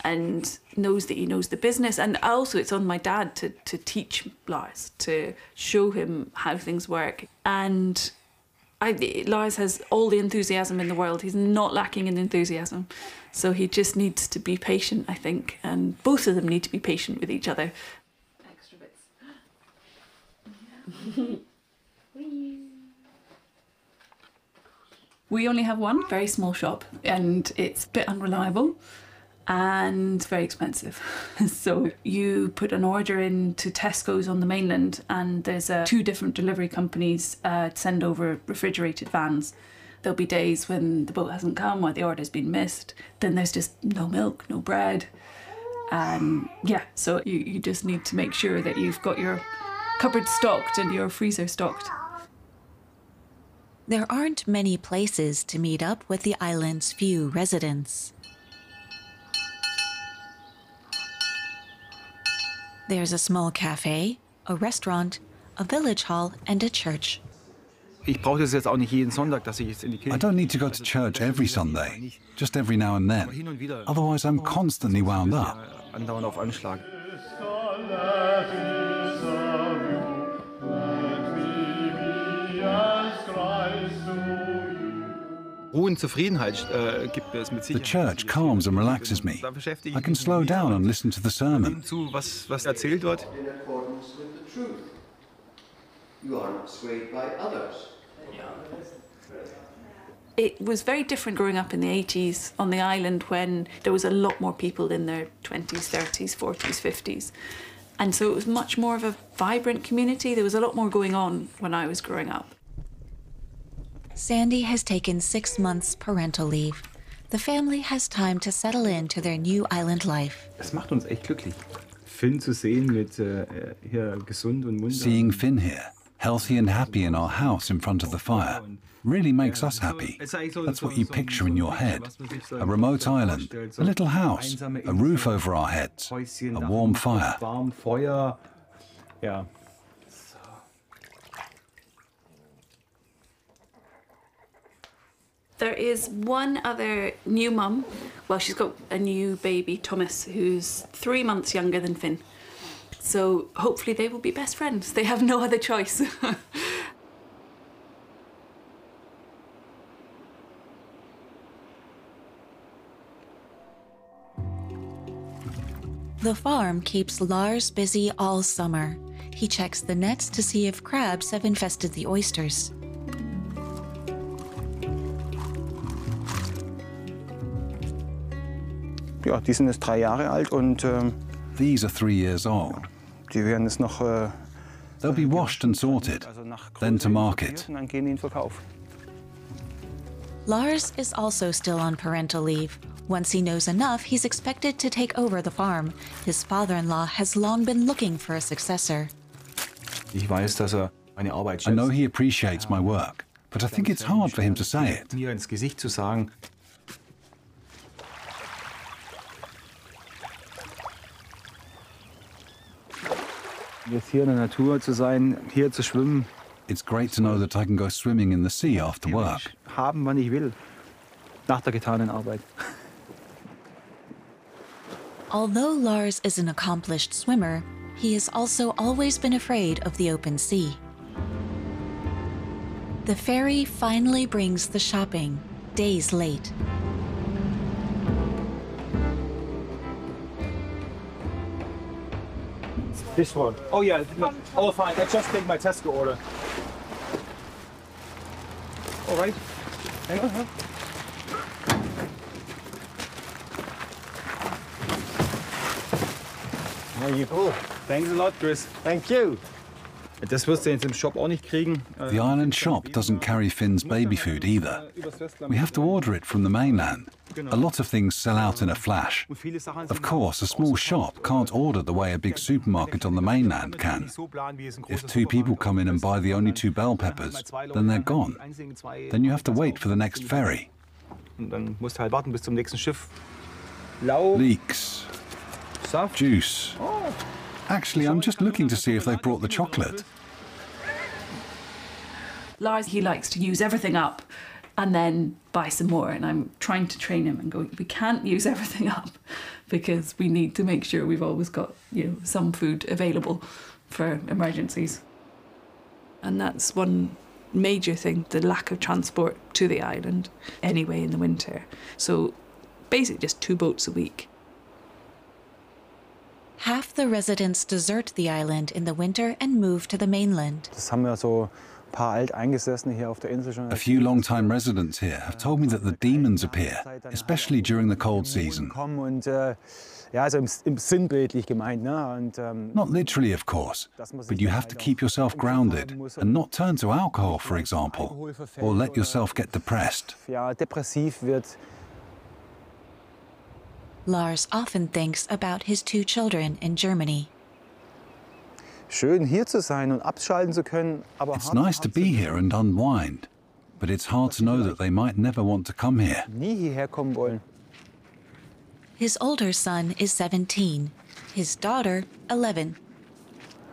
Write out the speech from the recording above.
and knows that he knows the business. And also it's on my dad to teach Lars, to show him how things work. And Lars has all the enthusiasm in the world. He's not lacking in enthusiasm. So he just needs to be patient, I think. And both of them need to be patient with each other. Extra bits. We only have one very small shop, and it's a bit unreliable and very expensive. So you put an order in to Tesco's on the mainland, and there's 2 different delivery companies send over refrigerated vans. There'll be days when the boat hasn't come or the order's been missed. Then there's just no milk, no bread. And yeah, so you just need to make sure that you've got your cupboard stocked and your freezer stocked. There aren't many places to meet up with the island's few residents. There's a small cafe, a restaurant, a village hall, and a church. I don't need to go to church every Sunday, just every now and then. Otherwise, I'm constantly wound up. The church calms and relaxes me. I can slow down and listen to the sermon. You are not swayed by others. It was very different growing up in the 80s on the island, when there was a lot more people in their 20s, 30s, 40s, 50s. And so it was much more of a vibrant community. There was a lot more going on when I was growing up. Sandy has taken 6 months parental leave. The family has time to settle into their new island life. Es macht uns echt glücklich. Finn zu sehen mit hier gesund und munter. Seeing Finn here, healthy and happy in our house in front of the fire, really makes us happy. That's what you picture in your head. A remote island, a little house, a roof over our heads, a warm fire. Yeah. There is one other new mum. Well, she's got a new baby, Thomas, who's 3 months younger than Finn. So hopefully they will be best friends. They have no other choice. The farm keeps Lars busy all summer. He checks the nets to see if crabs have infested the oysters. Ja, die sind jetzt 3 Jahre alt und These are 3 years old. die werden jetzt noch They'll be washed and sorted, then to market. und dann gehen die in den Verkauf. Lars is also still on parental leave. Once he knows enough, he's expected to take over the farm. His father-in-law has long been looking for a successor. Ich weiß, dass meine Arbeit schätzt. I know he appreciates my work, but I think it's hard for him to say it. Mir ins Gesicht zu sagen. Jetzt hier in der Natur zu sein, hier zu schwimmen. It's great to know that I can go swimming in the sea after work. Haben, wann ich will. Nach der getanen Arbeit. Although Lars is an accomplished swimmer, he has also always been afraid of the open sea. The ferry finally brings the shopping, days late. This one. Oh yeah, all fine. I just take my Tesco order. All right. Hang on, huh? There you go. Thanks a lot, Chris. Thank you. Das wirst du jetzt im Shop auch nicht kriegen. The island shop doesn't carry Finn's baby food either. We have to order it from the mainland. A lot of things sell out in a flash. Of course, a small shop can't order the way a big supermarket on the mainland can. If 2 people come in and buy the only 2 bell peppers, then they're gone. Then you have to wait for the next ferry. Und dann musst du halt warten bis zum nächsten Schiff. Lauch, Leeks. Saft. Juice. Actually, I'm just looking to see if they brought the chocolate. Lars, he likes to use everything up. and then buy some more. And I'm trying to train him and go, we can't use everything up because we need to make sure we've always got, some food available for emergencies. And that's one major thing, the lack of transport to the island anyway in the winter. So basically just 2 boats a week. Half the residents desert the island in the winter and move to the mainland. A few long-time residents here have told me that the demons appear, especially during the cold season. Not literally, of course, but you have to keep yourself grounded and not turn to alcohol, for example, or let yourself get depressed. Lars often thinks about his 2 children in Germany. It's nice to be here and unwind, but it's hard to know that they might never want to come here. His older son is 17, his daughter 11.